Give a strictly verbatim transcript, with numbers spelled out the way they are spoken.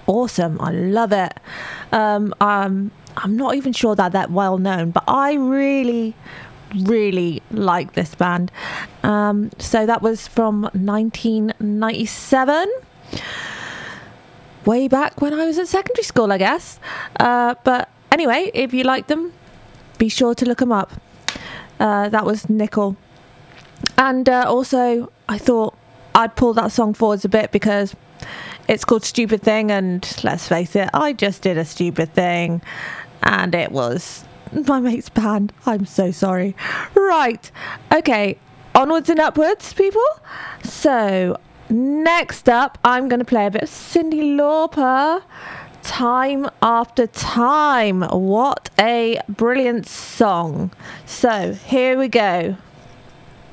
awesome. I love it. Um, um, I'm not even sure that they're well known, but I really, really like this band. Um, so that was from nineteen ninety-seven. Way back when I was at secondary school, I guess. Uh, but anyway, if you like them, be sure to look them up. Uh, that was Nickel. And uh, also, I thought I'd pull that song forwards a bit because it's called Stupid Thing, and let's face it, I just did a stupid thing, and it was my mate's band. I'm so sorry. Right, okay, onwards and upwards, people. So, next up, I'm going to play a bit of Cyndi Lauper. Time After Time. What a brilliant song. So, here we go.